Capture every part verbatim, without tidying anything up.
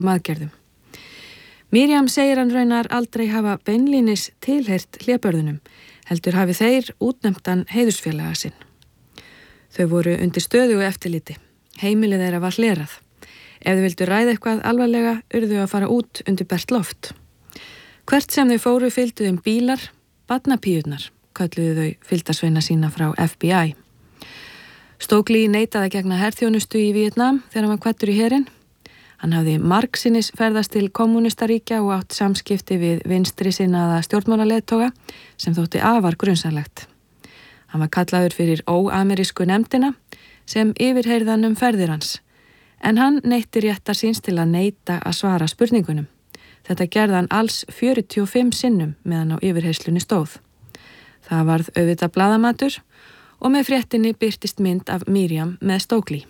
maðgerðum. Miriam segir hann raunar aldrei hafa beinlínis tilheyrt hlébörðunum, heldur hafi þeir útnefndan heiðursfélaga sinn. Þau voru undir stöðugu eftirliti. Heimilið þeirra var hlerað. Ef þau vildu ræða eitthvað alvarlega, urðu að fara út undir bert loft. Hvert sem þau fóru fylgdu þeim bílar, barnapíurnar, kölluðu þau fylgdarsveina sína frá F B I. Stokely neitaði að gegna herþjónustu í Víetnam þegar hann var kvaddur í herinn. Hann hafði margsinnis ferðast til kommúnistaríkja og átt samskipti við vinstri sinnaða stjórnmálaleiðtoga sem þótti afar grunsamlegt. Hann var kallaður fyrir óamerísku nefndina sem yfirheyrðan um ferðir hans, en hann neytti réttar síns til að neita að svara spurningunum. Þetta gerði hann alls fjörutíu og fimm sinnum meðan á yfirheyslunni stóð. Það varð auðvitað blaðamatur og með fréttinni birtist mynd af Miriam með Stokely.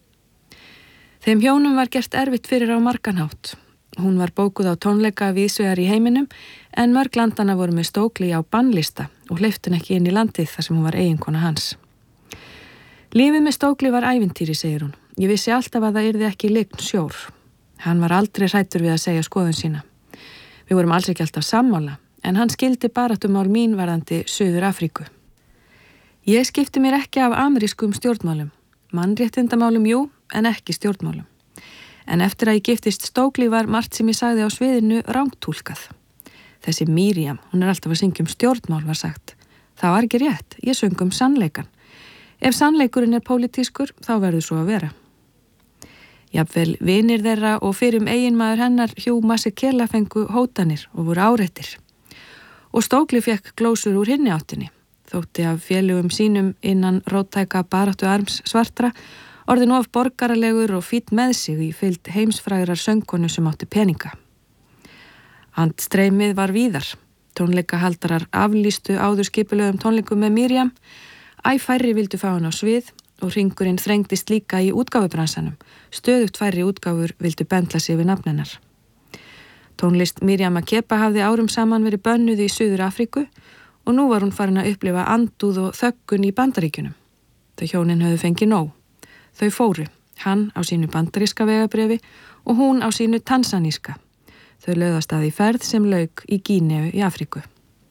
Þeim hjónum var gert erfitt fyrir á marganhátt. Hún var bókuð á tónleika víðsvegar í heiminum en mörg landana voru með Stokely á bannlista og hleyptu hann ekki inn í landið þar sem hún var eiginkona hans. Lífið með Stokely var ævintýri, segir hún. Ég vissi alltaf að það yrði ekki lygn sjór. Hann var aldrei hræddur við að segja skoðun sína. Við vorum alls ekki alltaf sammála, en hann skildi baráttumál mín varðandi Suður Afríku. Ég skipti mér ekki af amerískum stjórnmálum. Mannréttindamálum jú, en ekki stjórnmálum. En eftir að ég giftist Stokely var margt sem ég sagði á sviðinu rangtúlkað. Þessi Miriam, hún er alltaf að syngja um stjórnmál, var sagt. Það var ekki rétt, ég söng um sannleikan. Ef sannleikurinn er pólitískur, þá verður svo að vera. Jafnvel vinir þeirra og fyrir um eiginmaður hennar Hugh Masekela fengu hótanir og voru áreittir. Og Stokely fekk glósur úr hinni áttinni. Þótti af félögum sínum innan róttæka baráttu arms svartra, orðin of borgaralegur og fínn með sig í fylgd heimsfrægrar söngkonu sem átti peninga. Andstreymið var víðar. Tónleikahaldarar aflýstu áður skipulögum tónleikum með Miriam. Æ færri vildu fá hann á svið og hringurinn þrengdist líka í útgáfubransanum. Stöðugt færri útgáfur vildu bendla sig við nafn hennar. Tónlist Miriam Makeba hafði árum saman verið bönnuð í Suður Afríku og nú var hún farin að upplifa andúð og þöggun í Bandaríkjunum. Þau hjónin höfðu fengið nóg. Þau fóru, hann á sínu bandaríska vegabréfi og hún á sínu tansaníska. Þau lögðast að í ferð sem lauk í Gíneu í Afríku.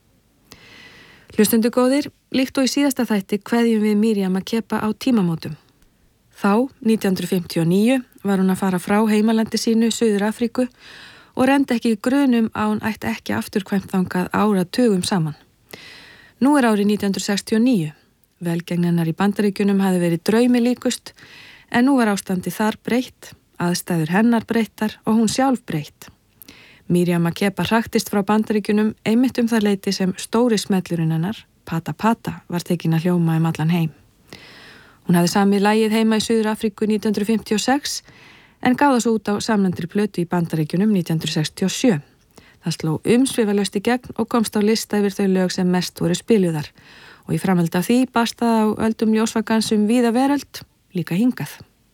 Hlustundu góðir, líkt og í síðasta þætti kveðjum við Miriam Makeba á tímamótum. Þá, nítján hundruð fimmtíu og níu, var hún að fara frá heimalandi sínu Suður Afríku og reyndi ekki grunum að hún ætti ekki afturkvæmt þangað áratugum saman. Nú er árið nítján hundruð sextíu og níu. Velgengni hennar í Bandaríkjunum hafði verið draumi líkust, en nú var ástandi þar breytt, aðstæður hennar breyttar og hún sjálf breytt. Miriam Makeba hraktist frá Bandaríkjunum einmitt um það leyti sem stóri smellurinn hennar, Pata Pata, var tekin að hljóma um allan heim. Hún hafði samið lagið heima í Suður Afríku nítján hundruð fimmtíu og sex, en gaf það svo út á samnefndri plötu í Bandaríkjunum nítján hundruð sextíu og sjö. Það sló umsvifalaust í gegn og komst á lista yfir þau lög sem mest voru spiluðar og í framhaldi af því barst það á öldum ljósvakans um víða veröld, líka hingað.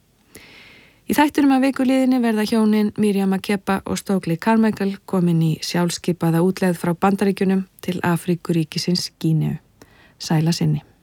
Í þættinum af vikuliðinni verða hjónin Miriam Makeba og Stokely Carmichael komin í sjálfskipaða útleið frá Bandaríkjunum til Afríkuríkisins Gíneu. Sæla sinni.